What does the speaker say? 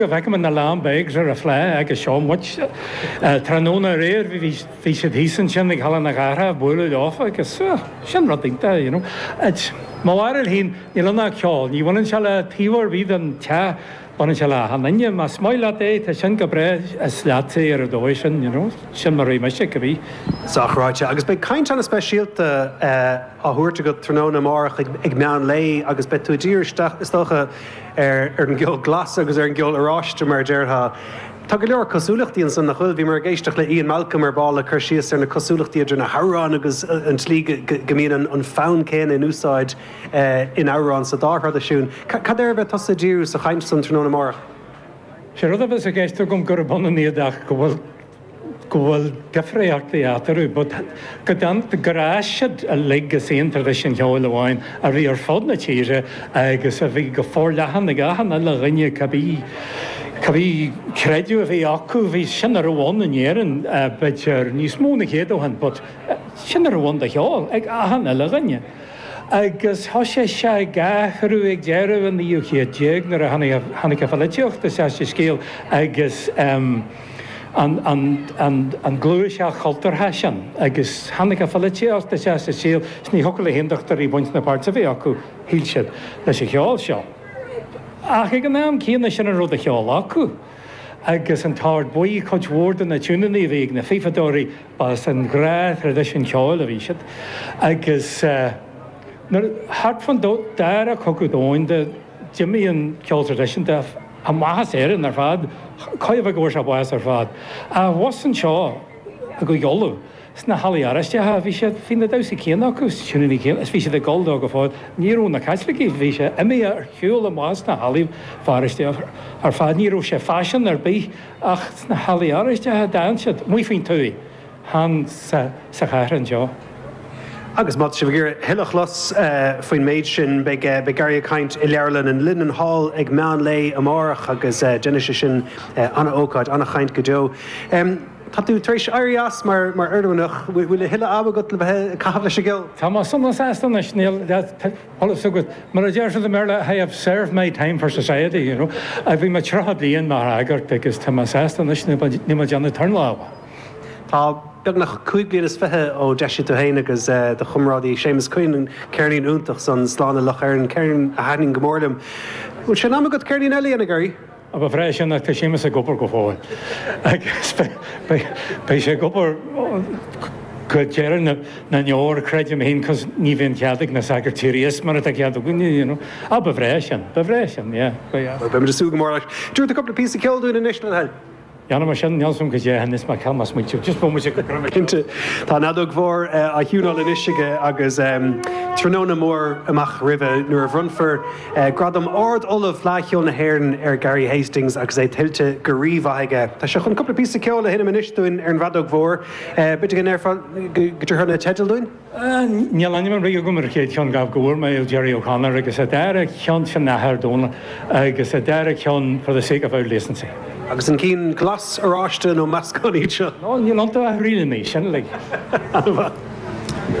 Bheicem na lán beigs ar a phlé agus seo muid tróna réir bhí sé hísan sin ag hallan na gara bhla leáfa agus sin rodínta. Máhhair hín ní lena ceáil, ní bhhainn se le tíhar bhí an te bhainn se le hanine má smáile é tá sin go bre is leataí ar a dóid sin mar réimeiste go bhí. Sáráite, agus be caiint anna speisialta a thuirte go tróna marach ag meán lei agus be tú ddír stocha ar an gceol glas agus ar an gceol aráiste mar deartha. Tá go leor cosúlachtaíon san nach chuil bhí mar géisteach le Ian Malcolm ar bála chu síos ar na cosúlachtaí idir na Hárán agus an slí gomíon an fán céin in úsáid in Árán sa dáthrad asisiún. Cad ar bheith tosa ddíú sa chaint san tróna marach? Sé rud a bheits a géiste gom gur bonna níadach go bhfuil gefraíochtaí átarú, go dan goráisiid a legus éontar leis sin teáil amháin a bhí ar fád na tíre agus a bhí go fórlehan na gahan a le rinne Cabhí creidú a bhí acu bhí sin ar bháin in éan beidir níos móna chéadóhan, but sin ar bháin de cheáil ag ahan a le rinne. Agus há sé se gacharú ag dearh an íú chéad nar a hanig falliteocht sé sé scéal agus an glúir se choultarthe sin, agus hanig falliteocht sé sé síl sní hocail le hénachtar í buint na páirt a bhí acu híl siad leis sé cheáil seo. Ach ag an náam cíanna sin an rud a cheáil acu. Agus an táir buí coidhórda na túnaí bhíh na fifadóirí bas an gráth ar sin cheáil a bhí siad. Agus hart fan dar a cogudóin de Jimmy an ceoltar sin a maithas éan ar fad, caibh a gúir se báas ar fad. A wasan seo a go geolú. Sna halaí araiste a bhí sé fina dasa céan acu túnaí céan, is bhí sé de goldá go fád, níú na caiislaí bhí sé imi ar hiúil más na halaí fáiste ar fad níú sé fashion ar bí ach sna halaí araiste a dasead mu fin túí há sa chairan seo. Agus mat se bhgéir heilech las faoin méid sin be garí caint i Leirlin an Linden Hall ag meán lei amárach agus Genesis sin anna ócáid, anna chaint go deo. Tá tú trééis airías mar ardúnach bhfuil heile abagat le bheith cahabh leis gil. Tá má somnas astan na snéal sugad mar a deir the merle I have served my time for society, a bhí me trotha blion mar agart agus tá astan ní ma deanna tarnláha. Tá beag nach chuig blian is fethe ó deisi tú héine agus de chumrádaí Séamus Cuinn an Cairnín úntaach san sláánna lech ar an Cairn a haing gomórlam. Bhfuil sé ná agad Cairnín eile ana garí? A bhreis sin nach tá Séamus a gopur go fáil. Agus bei sé gopur go dearan na neor creidim hén cos ní bhíon ceadag na secretarías mar a cead gine, a bhreis sin, yeah. Be me súg mór. Dúirt a couple pí ceúún in National Health. Janna mar sin nealsm go dé hennis má chamas muú, just bó muise go Inte Tá nadog mhór a hiúnáil in isise agus tróna mór amach ribh nuair a bhrunfer gradam ord olah flaithio na hhéireann ar Gary Hastings agus é tiltte go ríomhaige. Tá se chun coppla pí ceáil a hinna ministúin ar an bhadog mhór, bit gan gotarna tetalúin? Níl anim ri go mar chéad tean gabh gohfuir mé Jerry O'Connor agus a deire chean sin nethir dóna agus a deire cean for the sake of our license. Agus an cín glas aráiste nó mascóí seo. No, ní lanta a riile mé sin le.